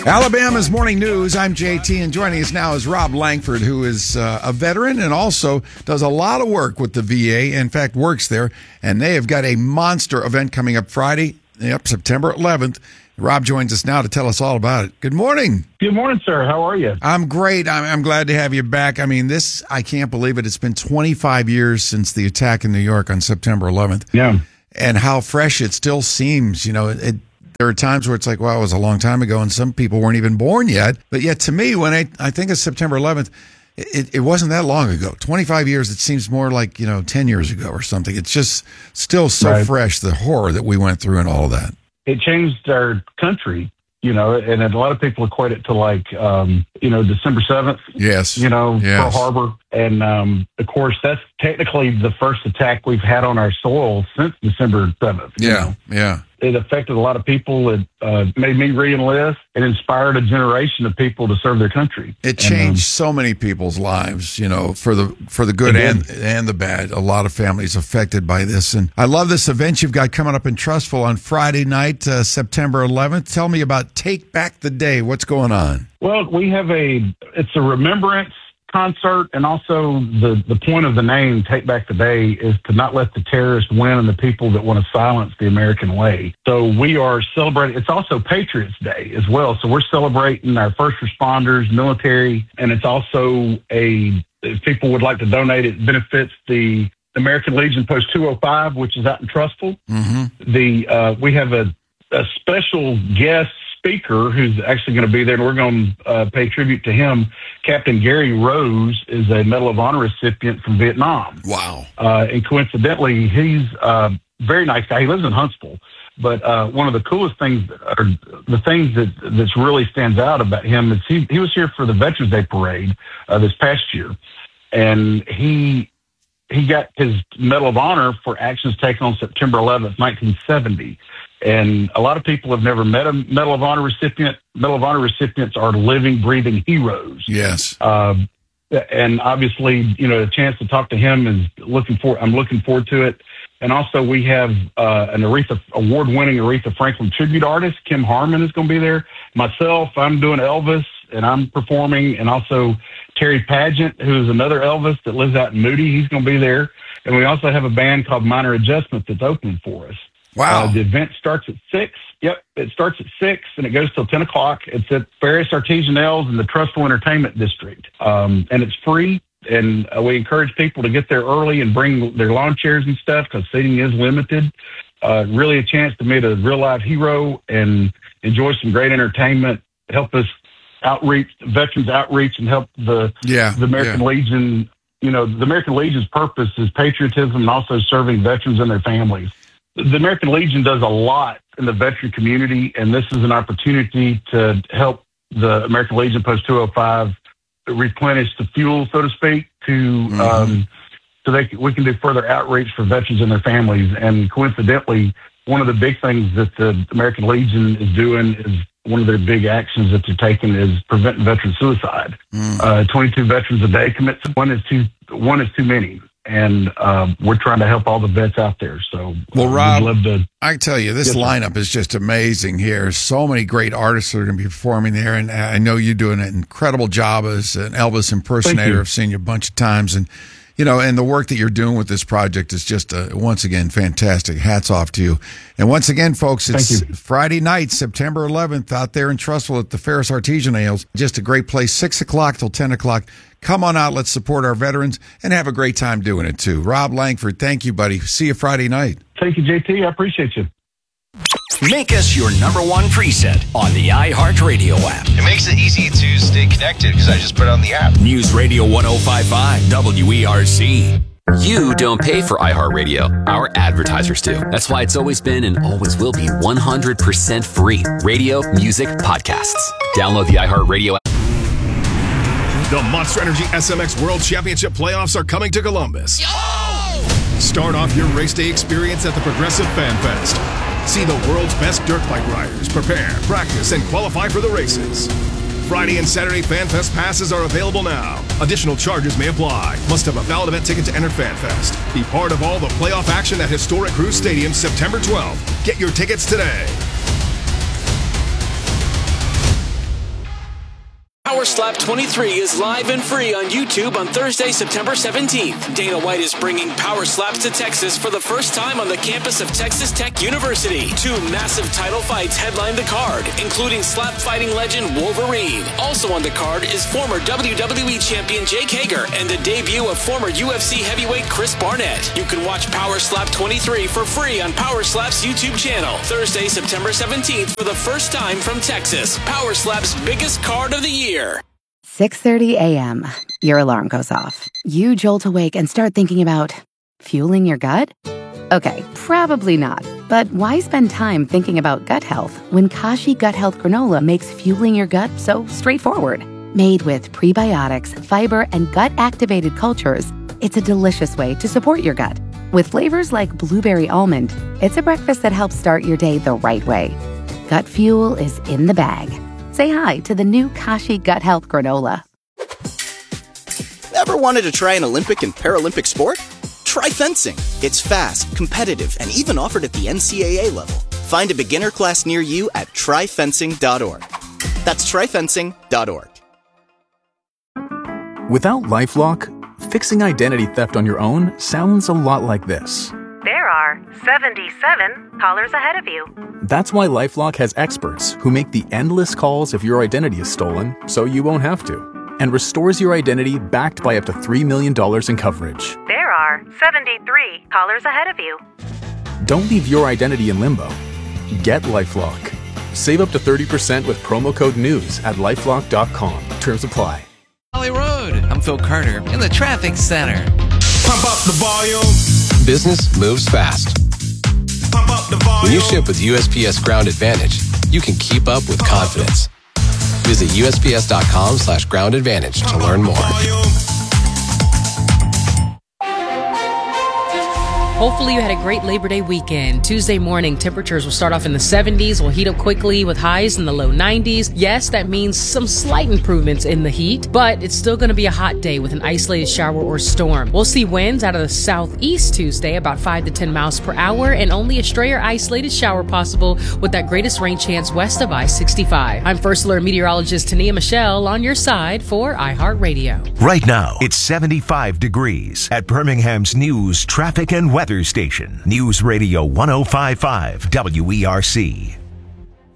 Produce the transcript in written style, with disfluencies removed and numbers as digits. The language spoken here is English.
Alabama's Morning News. I'm JT, and joining us now is Rob Langford, who is a veteran and also does a lot of work with the VA. In fact, works there, and they have got a monster event coming up Friday, September 11th. Rob joins us now to tell us all about it. Good morning. Good morning, sir. How are you? I'm great. I'm glad to have you back. I mean, I can't believe it. It's been 25 years since the attack in New York on September 11th. Yeah. And how fresh it still seems. You know, there are times where it's like, wow, it was a long time ago, and some people weren't even born yet. But yet, to me, when I think of September 11th, it wasn't that long ago. 25 years, it seems more like, 10 years ago or something. It's just still so fresh, the horror that we went through and all of that. It changed our country, and a lot of people equate it to like, December 7th. Yes. Pearl Harbor. And, of course, that's technically the first attack we've had on our soil since December 7th. Yeah. It affected a lot of people. It made me re-enlist. It inspired a generation of people to serve their country. It changed so many people's lives, for the good and the bad. A lot of families affected by this. And I love this event you've got coming up in Trussville on Friday night, September 11th. Tell me about Take Back the Day. What's going on? Well, we have it's a remembrance concert, and also the point of the name Take Back the Day is to not let the terrorists win and the people that want to silence the American way. So we are celebrating. It's also Patriots Day as well. So we're celebrating our first responders, military, and it's also if people would like to donate, it benefits the American Legion Post 205, which is out in Trussville. Mm-hmm. We have a special guest speaker who's actually going to be there, and we're going to pay tribute to him. Captain Gary Rose is a Medal of Honor recipient from Vietnam. Wow. And coincidentally, he's a very nice guy. He lives in Huntsville. But one of the coolest things, or the things that's really stands out about him, is he was here for the Veterans Day Parade this past year, and he got his Medal of Honor for actions taken on September 11th, 1970. And a lot of people have never met a Medal of Honor recipient. Medal of Honor recipients are living, breathing heroes. Yes. And obviously, a chance to talk to him I'm looking forward to it. And also we have an award-winning Aretha Franklin tribute artist, Kim Harmon, is going to be there. Myself, I'm doing Elvis, and I'm performing. And also Terry Pageant, who is another Elvis that lives out in Moody. He's going to be there. And we also have a band called Minor Adjustment that's opening for us. Wow. The event starts at 6. Yep, it starts at 6, and it goes till 10 o'clock. It's at Ferris Artesian Ales in the Trussville Entertainment District. And it's free, and we encourage people to get there early and bring their lawn chairs and stuff because seating is limited. Really a chance to meet a real-life hero and enjoy some great entertainment, help us veterans outreach, and help the American Legion. The American Legion's purpose is patriotism and also serving veterans and their families. The American Legion does a lot in the veteran community, and this is an opportunity to help the American Legion Post 205 replenish the fuel, so to speak, so we can do further outreach for veterans and their families. And coincidentally, one of the big things that the American Legion is doing is one of their big actions that they're taking is preventing veteran suicide. 22 veterans a day commit. One is too many. And we're trying to help all the vets out there. So, Rob, I tell you, this lineup is just amazing here. So many great artists are going to be performing there, and I know you do an incredible job as an Elvis impersonator. I've seen you a bunch of times, and and the work that you're doing with this project is just once again fantastic. Hats off to you. And once again, folks, it's Friday night, September 11th, out there in Trussville at the Ferris Artesian Ales. Just a great place, 6 o'clock till 10 o'clock. Come on out, let's support our veterans, and have a great time doing it, too. Rob Langford, thank you, buddy. See you Friday night. Thank you, JT. I appreciate you. Make us your number one preset on the iHeartRadio app. It makes it easy to stay connected because I just put it on the app. News Radio 105.5 WERC. You don't pay for iHeartRadio. Our advertisers do. That's why it's always been and always will be 100% free. Radio, music, podcasts. Download the iHeartRadio app. The Monster Energy SMX World Championship playoffs are coming to Columbus. Start off your race day experience at the Progressive Fan Fest. See the world's best dirt bike riders prepare, practice, and qualify for the races. Friday and Saturday Fan Fest passes are available now. Additional charges may apply. Must have a valid event ticket to enter Fan Fest. Be part of all the playoff action at Historic Cruise Stadium September 12th. Get your tickets today. Power Slap 23 is live and free on YouTube on Thursday, September 17th. Dana White is bringing Power Slaps to Texas for the first time on the campus of Texas Tech University. 2 massive title fights headline the card, including slap fighting legend Wolverine. Also on the card is former WWE champion Jake Hager and the debut of former UFC heavyweight Chris Barnett. You can watch Power Slap 23 for free on Power Slap's YouTube channel. Thursday, September 17th for the first time from Texas. Power Slap's biggest card of the year. 6:30 a.m. Your alarm goes off. You jolt awake and start thinking about fueling your gut? Okay, probably not. But why spend time thinking about gut health when Kashi Gut Health Granola makes fueling your gut so straightforward? Made with prebiotics, fiber, and gut-activated cultures, it's a delicious way to support your gut. With flavors like blueberry almond, it's a breakfast that helps start your day the right way. Gut fuel is in the bag. Say hi to the new Kashi Gut Health Granola. Ever wanted to try an Olympic and Paralympic sport? Try fencing. It's fast, competitive, and even offered at the NCAA level. Find a beginner class near you at tryfencing.org. That's tryfencing.org. Without LifeLock, fixing identity theft on your own sounds a lot like this. There are 77 callers ahead of you. That's why LifeLock has experts who make the endless calls if your identity is stolen, so you won't have to, and restores your identity backed by up to $3 million in coverage. There are 73 callers ahead of you. Don't leave your identity in limbo. Get LifeLock. Save up to 30% with promo code NEWS at LifeLock.com. Terms apply. Valley Road. I'm Phil Carter in the traffic center. Pump up the volume. Business moves fast. Pump up the volume. When you ship with USPS Ground Advantage, you can keep up with confidence. Visit USPS.com/Ground Advantage to learn more. Hopefully you had a great Labor Day weekend. Tuesday morning, temperatures will start off in the 70s, will heat up quickly with highs in the low 90s. Yes, that means some slight improvements in the heat, but it's still going to be a hot day with an isolated shower or storm. We'll see winds out of the southeast Tuesday, about 5 to 10 miles per hour, and only a stray or isolated shower possible with that greatest rain chance west of I-65. I'm First Alert meteorologist Tania Michelle on your side for iHeartRadio. Right now, it's 75 degrees at Birmingham's news, traffic, and weather station. News Radio 105.5 WERC.